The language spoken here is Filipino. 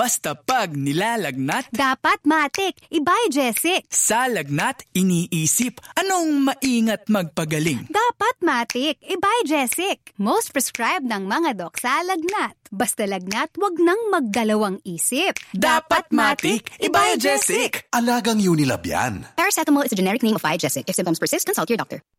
Basta pag nilalagnat, dapat Matic, i-Biogesic. sa lagnat, iniisip, anong maingat magpagaling? Dapat Matic, i-Biogesic. Most prescribed ng mga dok sa lagnat. Basta lagnat, wag nang magdalawang isip. Dapat Matic, i-Biogesic. Alagang Unilab yan. Paracetamol is a generic name of Biogesic. If symptoms persist, consult your doctor.